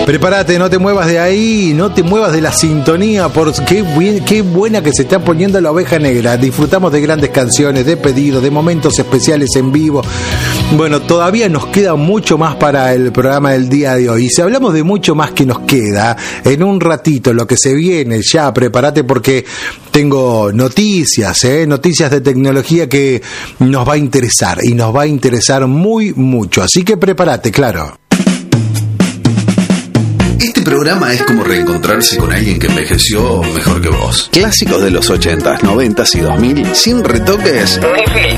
Prepárate, no te muevas de ahí, no te muevas de la sintonía, porque qué buena que se está poniendo la Oveja Negra. Disfrutamos de grandes canciones, de pedidos, de momentos especiales en vivo. Bueno, todavía nos queda mucho más para el programa del día de hoy. Y si hablamos de mucho más que nos queda, en un ratito, lo que se viene, ya prepárate porque tengo noticias de tecnología que nos va a interesar y nos va a interesar muy mucho. Así que prepárate, claro. Este programa es como reencontrarse con alguien que envejeció mejor que vos. Clásicos de los 80s, 90s y 2000 sin retoques